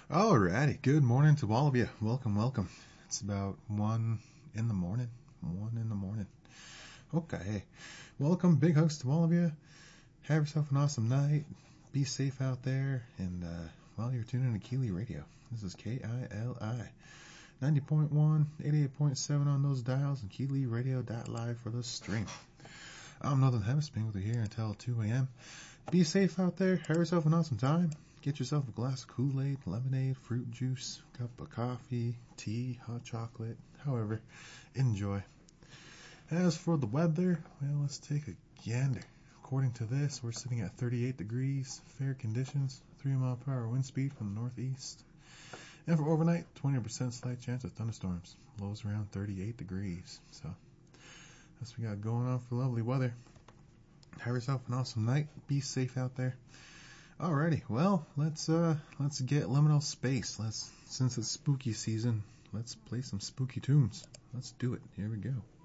Alrighty, good morning to all of you. Welcome. It's about 1 in the morning. 1 in the morning. Okay. Welcome, big hugs to all of you. Have yourself an awesome night. Be safe out there. And, you're tuning in to Keeley Radio. This is KILI. 90.1, 88.7 on those dials, and KeeleyRadio.live for the stream. I'm Northern Hemisphere with you here until 2 a.m. Be safe out there. Have yourself an awesome time. Get yourself a glass of Kool-Aid, lemonade, fruit juice, cup of coffee, tea, hot chocolate, however, enjoy. As for the weather, let's take a gander. According to this, we're sitting at 38 degrees, fair conditions, 3 mile per hour wind speed from the northeast. And for overnight, 20% slight chance of thunderstorms. Lows around 38 degrees. So, that's what we got going on for lovely weather. Have yourself an awesome night. Be safe out there. Alrighty, let's get liminal space. Since it's spooky season, let's play some spooky tunes. Let's do it. Here we go.